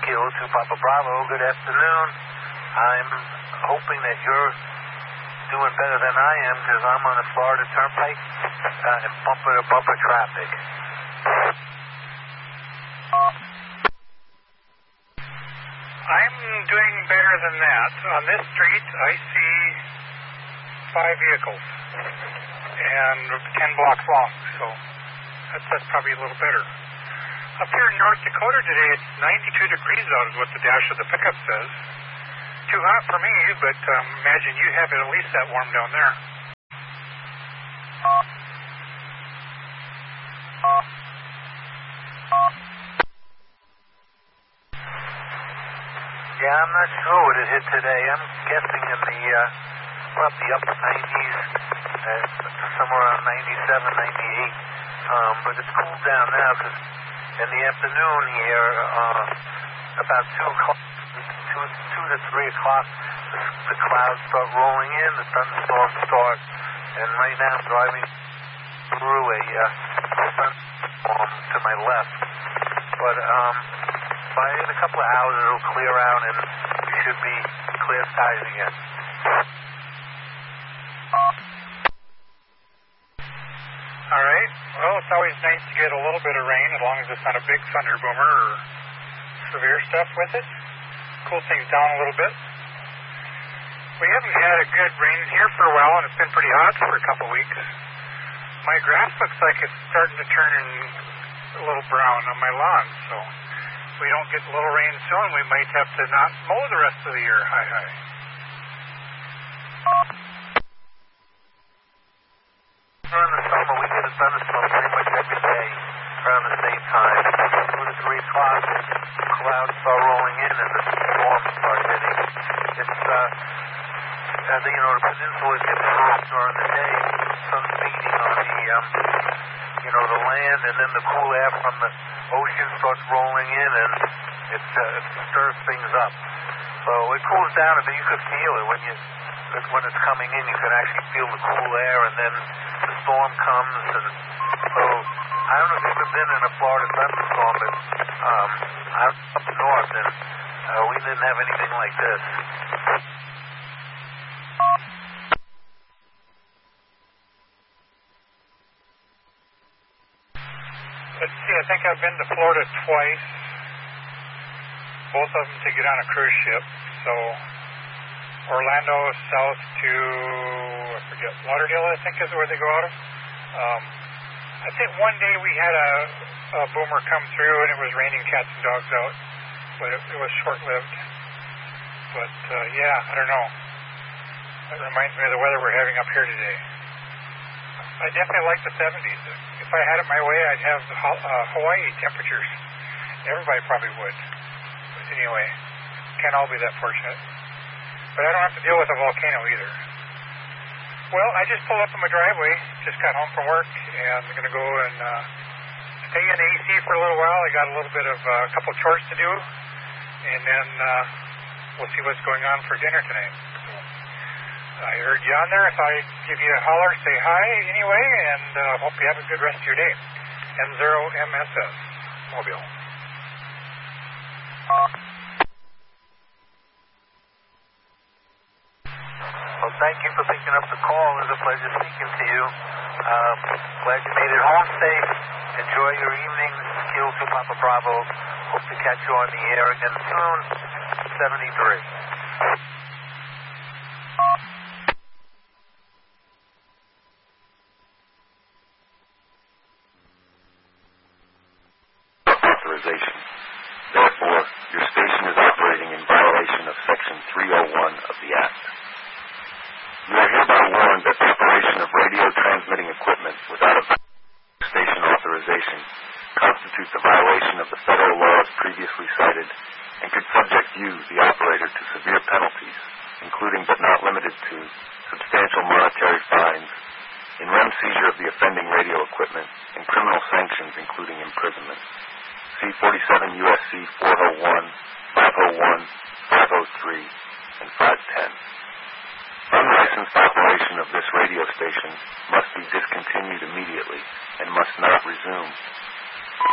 Kilo 2 Papa Bravo. Good afternoon. I'm hoping that you're doing better than I am because I'm on the Florida Turnpike in bumper-to-bumper traffic. I'm doing better than that. On this street, I see 5 vehicles and 10 blocks long, so that's probably a little better. Up here in North Dakota today, it's 92 degrees out is what the dash of the pickup says. Too hot for me, but imagine you have it at least that warm down there. Yeah, I'm not sure what it hit today. I'm guessing in the probably upper 90s, somewhere around 97, 98. But it's cooled down now because in the afternoon here, about 2 to 3 o'clock, the clouds start rolling in, the thunderstorms start, and right now I'm driving through a thunderstorm to my left. But in a couple of hours it'll clear out and we should be clear skies again. All right. Well, it's always nice to get a little bit of rain as long as it's not a big thunder boomer or severe stuff with it. Cool things down a little bit. We haven't had a good rain here for a while, and it's been pretty hot for a couple weeks. My grass looks like it's starting to turn a little brown on my lawn, so if we don't get a little rain soon, we might have to not mow the rest of the year. Hi. During the summer, we get a thunderstorm pretty much every day around the same time. 2 to 3 o'clock, clouds start rolling in and the storms start hitting. It's, the peninsula gets hot during the day, sun's beating on the land, and then the cool air from the ocean starts rolling in, and it stirs things up. So it cools down, and then you could feel it when it's coming in. You can actually feel the cool air, and then the storm comes, and so I don't know if you've ever been in a Florida thunderstorm, but I'm up north, and we didn't have anything like this. Let's see, I think I've been to Florida twice, both of them to get on a cruise ship. So Orlando south to, I forget, Lauderdale, I think is where they go out of. I think one day we had a boomer come through and it was raining cats and dogs out, but it was short-lived. But I don't know. That reminds me of the weather we're having up here today. I definitely like the 70s. If I had it my way, I'd have Hawaii temperatures. Everybody probably would. But anyway, can't all be that fortunate. But I don't have to deal with a volcano either. Well, I just pulled up in my driveway, just got home from work, and I'm going to go and stay in the AC for a little while. I got a little bit of a couple chores to do, and then we'll see what's going on for dinner tonight. I heard you on there. I thought I'd give you a holler, say hi anyway, and hope you have a good rest of your day. M0MSS, Mobile. Well, thank you for picking up the call. It was a pleasure speaking to you. Glad you made it home safe. Enjoy your evening. Kilo 2 Papa Bravo. Hope to catch you on the air again soon. 73. Authorization. Therefore, your station is operating in violation of Section 301 of the Act. You are hereby warned that the operation of radio transmitting equipment without a station authorization constitutes a violation of the federal laws previously cited and could subject you, the operator, to severe penalties, including but not limited to substantial monetary fines, in rem seizure of the offending radio equipment, and criminal sanctions, including imprisonment. See 47 U.S.C. 401, 501, 503, and 510. Unlicensed operation of this radio station must be discontinued immediately and must not resume